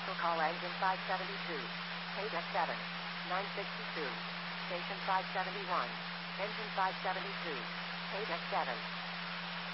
Local call engine 572. Paydeck 7. 962. Station 571. Engine 572. Paydeck 7.